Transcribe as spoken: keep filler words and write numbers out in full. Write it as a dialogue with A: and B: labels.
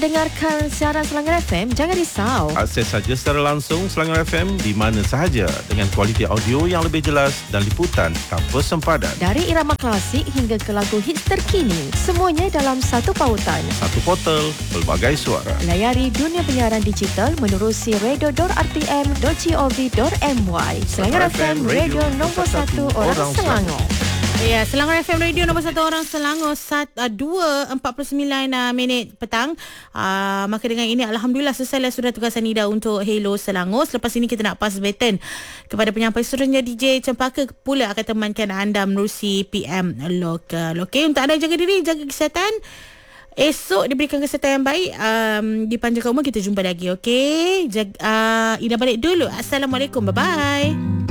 A: Dengarkan siaran Selangor F M, jangan risau.
B: Akses saja secara langsung Selangor F M di mana sahaja dengan kualiti audio yang lebih jelas dan liputan tanpa sempadan.
A: Dari irama klasik hingga ke lagu hits terkini, semuanya dalam satu pautan.
B: Satu portal, pelbagai suara.
A: Layari dunia penyiaran digital menerusi radio dot r t m dot gov dot m y. Selangor F M, radio nombor satu orang Selangor.
C: Ya, Selangor F M Radio nombor satu orang Selangor, sat, uh, dua empat puluh sembilan uh, minit petang. Uh, maka dengan ini Alhamdulillah selesailah sudah tugasan Nida untuk Hello Selangor. Selepas ini kita nak pass baton kepada penyampai seterusnya D J Cempaka pula akan temankan anda menerusi P M Lokal. Okey, untuk anda jaga diri, jaga kesihatan. Esok diberikan kesihatan yang baik. Um, di Panjang Umur kita jumpa lagi. Okey, jaga, uh, Ida balik dulu. Assalamualaikum, bye-bye.